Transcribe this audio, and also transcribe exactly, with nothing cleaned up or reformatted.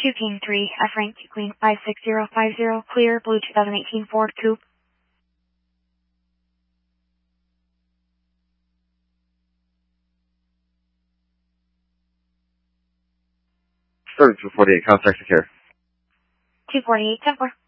two King three, F rank, Queen five six zero five zero, clear, blue twenty eighteen Ford Coupe. Service two forty-eight, contact secure. two forty-eight, ten four.